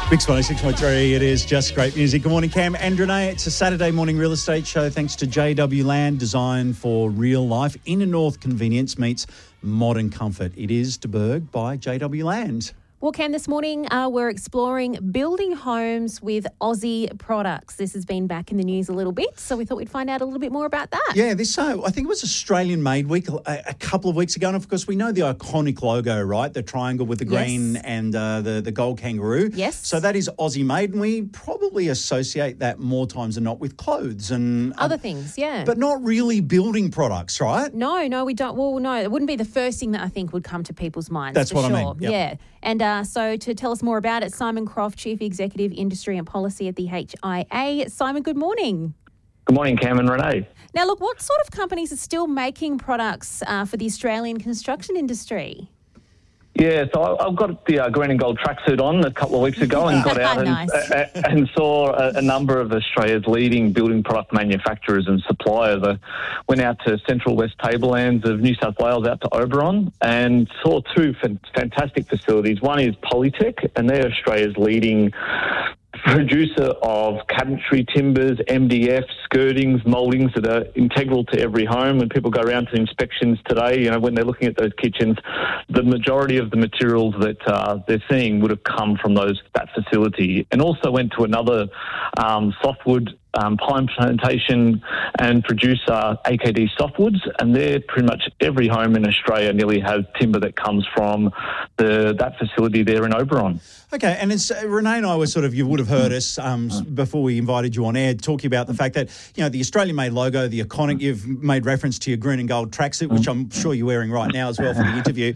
Mix 106.3, it is just great music. Good morning, Cam and Renee. It's a Saturday morning real estate show thanks to JW Land, designed for real life. Inner North convenience meets modern comfort. It is De Burg by JW Land. Well, Cam, this morning we're exploring building homes with Aussie products. This has been back in the news a little bit, so we thought we'd find out a little bit more about that. Yeah, I think it was Australian Made Week a couple of weeks ago. And, of course, we know the iconic logo, right? The triangle with the green and the gold kangaroo. Yes. So that is Aussie Made, and we probably associate that more times than not with clothes and other things, yeah. But not really building products, right? No, we don't. Well, no, it wouldn't be the first thing that I think would come to people's minds. That's what sure. I mean. Yep. Yeah. And so to tell us more about it, Simon Croft, Chief Executive, Industry and Policy at the HIA. Simon, good morning. Good morning, Cam and Renee. Now, look, what sort of companies are still making products for the Australian construction industry? Yeah, so I've got the green and gold tracksuit on a couple of weeks ago and got out Nice. and saw a number of Australia's leading building product manufacturers and suppliers. I went out to Central West Tablelands of New South Wales, out to Oberon, and saw two fantastic facilities. One is Polytech, and they're Australia's leading producer of cabinetry timbers, MDF, skirtings, mouldings that are integral to every home. When people go around to inspections today, when they're looking at those kitchens, the majority of the materials that they're seeing would have come from that facility. And also went to another softwood pine plantation and producer, AKD Softwoods, and they're pretty much every home in Australia nearly has timber that comes from that facility there in Oberon. Okay, and it's Renee and I were you would have heard us before we invited you on air talking about the fact that, the Australian-made logo, the iconic, you've made reference to your green and gold tracksuit, which I'm sure you're wearing right now as well for the interview.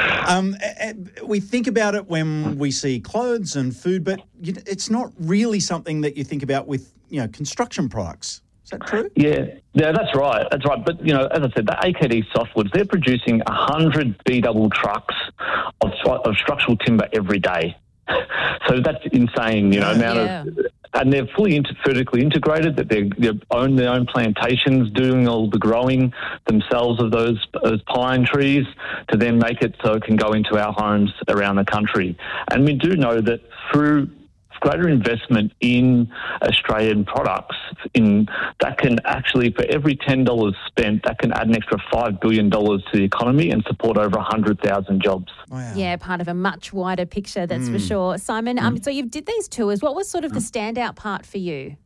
We think about it when we see clothes and food, but it's not really something that you think about with, construction products. Is that true? Yeah, that's right. That's right. But, as I said, the AKD Softwoods, they're producing 100 B-double trucks of structural timber every day. So that's insane, amount of... And they're fully vertically integrated, that they own their own plantations, doing all the growing themselves of those pine trees to then make it so it can go into our homes around the country. And we do know that through greater investment in Australian products, that can actually, for every $10 spent, that can add an extra $5 billion to the economy and support over 100,000 jobs. Wow. Yeah, part of a much wider picture, that's for sure. Simon, so you did these tours. What was sort of the standout part for you?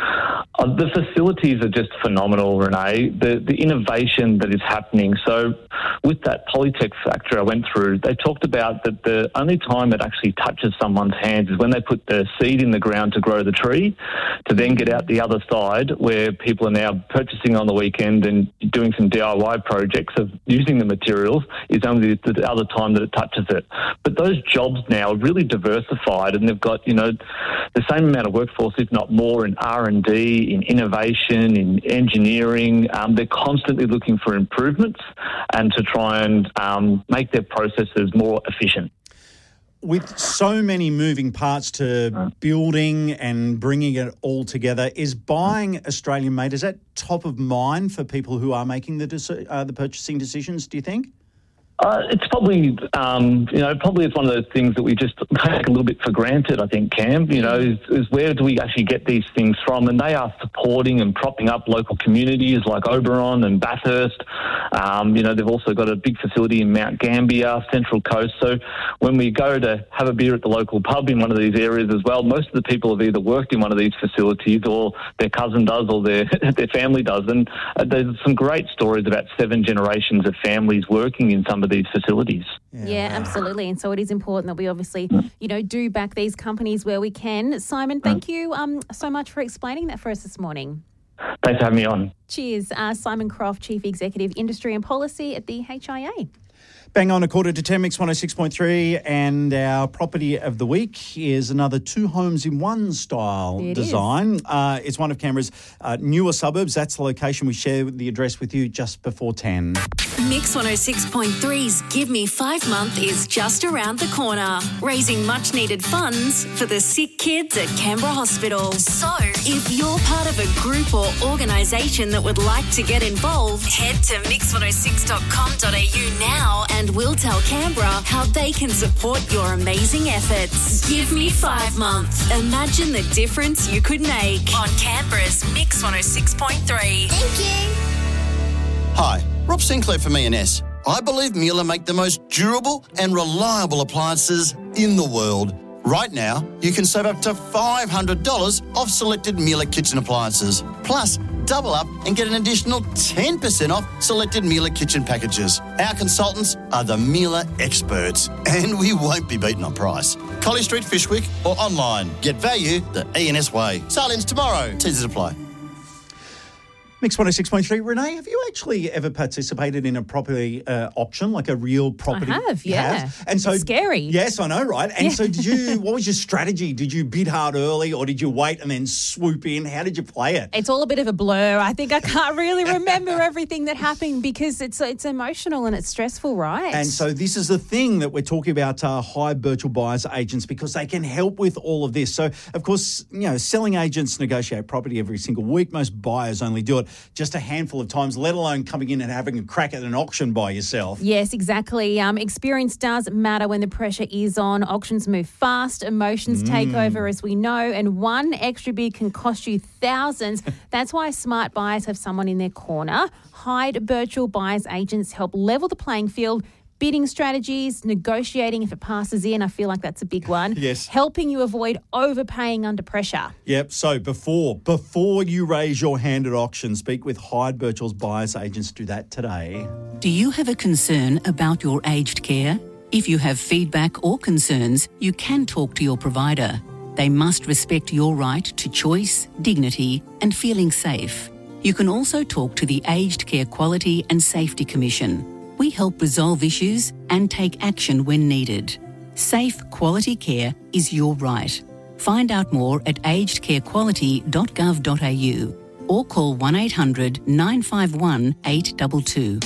The facilities are just phenomenal, Renee. The innovation that is happening. So with that Polytech factory I went through, they talked about that the only time it actually touches someone's hands is when they put the seed in the ground to grow the tree, to then get out the other side where people are now purchasing on the weekend and doing some DIY projects of using the materials, is only the other time that it touches it. But those jobs now are really diversified, and they've got, the same amount of workforce, if not more, in R&D, in innovation, in engineering. They're constantly looking for improvements and to try and make their processes more efficient. With so many moving parts to building and bringing it all together, is buying Australian made, is that top of mind for people who are making the purchasing decisions, do you think? It's probably, probably it's one of those things that we just take a little bit for granted, I think, Cam, is where do we actually get these things from? And they are supporting and propping up local communities like Oberon and Bathurst. They've also got a big facility in Mount Gambier, Central Coast. So when we go to have a beer at the local pub in one of these areas as well, most of the people have either worked in one of these facilities or their cousin does or their family does. And there's some great stories about 7 generations of families working in some of these facilities. Yeah, absolutely. And so it is important that we obviously, do back these companies where we can. Simon, thank you so much for explaining that for us this morning. Thanks for having me on. Cheers. Simon Croft, Chief Executive, Industry and Policy at the HIA. Bang on 9:45, Mix 106.3, and our property of the week is another 2 homes in one style design. It's one of Canberra's newer suburbs. That's the location. We share the address with you just before 10. Mix 106.3's Give Me 5 month is just around the corner, raising much needed funds for the sick kids at Canberra Hospital. So, if you're part of a group or organisation that would like to get involved, head to mix106.com.au now and we'll tell Canberra how they can support your amazing efforts. Give Me 5 month. Imagine the difference you could make on Canberra's Mix 106.3. Thank you. Hi, Rob Sinclair from E&S. I believe Miele make the most durable and reliable appliances in the world. Right now, you can save up to $500 off selected Miele kitchen appliances. Plus, double up and get an additional 10% off selected Miele kitchen packages. Our consultants are the Miele experts, and we won't be beaten on price. Collie Street, Fishwick, or online. Get value the E&S way. Sale ends tomorrow. Teasers apply. Mix 106.3. Renee, have you actually ever participated in a property auction, like a real property? I have, yeah. And so, it's scary. Yes, I know, right? And so what was your strategy? Did you bid hard early or did you wait and then swoop in? How did you play it? It's all a bit of a blur. I think I can't really remember everything that happened because it's emotional and it's stressful, right? And so this is the thing that we're talking about, Hired Virtual Buyers Agents, because they can help with all of this. So, of course, selling agents negotiate property every single week. Most buyers only do it just a handful of times, let alone coming in and having a crack at an auction by yourself. Yes, exactly. Experience does matter when the pressure is on. Auctions move fast, emotions take over, as we know, and one extra bid can cost you thousands. That's why smart buyers have someone in their corner. Hired Virtual Buyers Agents help level the playing field. Bidding strategies, negotiating if it passes in. I feel like that's a big one. Yes. Helping you avoid overpaying under pressure. Yep. So before you raise your hand at auction, speak with Hired Virtual Buyers Agents. Do that today. Do you have a concern about your aged care? If you have feedback or concerns, you can talk to your provider. They must respect your right to choice, dignity, and feeling safe. You can also talk to the Aged Care Quality and Safety Commission. We help resolve issues and take action when needed. Safe, quality care is your right. Find out more at agedcarequality.gov.au or call 1800 951 822.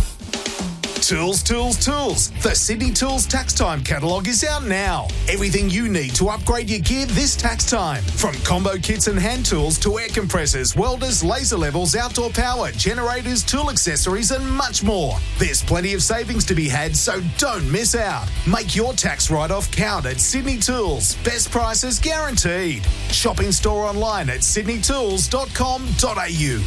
Tools, tools, tools. The Sydney Tools Tax Time catalogue is out now. Everything you need to upgrade your gear this tax time. From combo kits and hand tools to air compressors, welders, laser levels, outdoor power, generators, tool accessories and much more. There's plenty of savings to be had, so don't miss out. Make your tax write-off count at Sydney Tools. Best prices guaranteed. Shop in store online at sydneytools.com.au.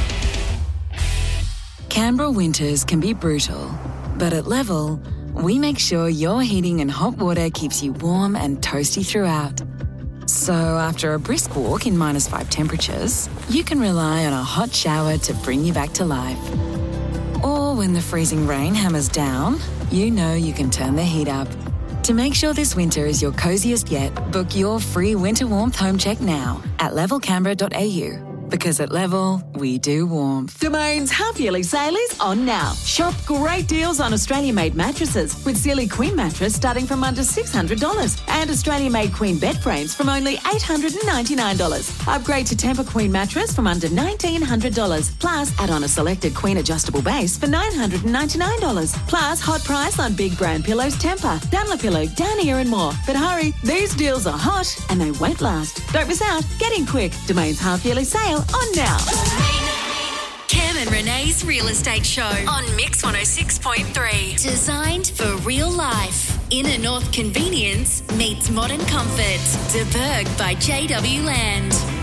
Canberra winters can be brutal, but at Level, we make sure your heating and hot water keeps you warm and toasty throughout. So after a brisk walk in -5 temperatures, you can rely on a hot shower to bring you back to life. Or when the freezing rain hammers down, you know you can turn the heat up. To make sure this winter is your coziest yet, book your free winter warmth home check now at levelcanberra.au. Because at Level, we do warmth. Domain's half-yearly sale is on now. Shop great deals on Australia-made mattresses with Sealy Queen mattress starting from under $600 and Australia-made Queen bed frames from only $899. Upgrade to Tempur Queen mattress from under $1,900. Plus, add on a selected Queen adjustable base for $999. Plus, hot price on big brand pillows Tempur, Dunlopillow, Downier and more. But hurry, these deals are hot and they won't last. Don't miss out. Get in quick. Domain's half-yearly sale on now. Cam and Renee's Real Estate Show on Mix 106.3. Designed for real life. Inner North convenience meets modern comfort. De Burgh by JW Land.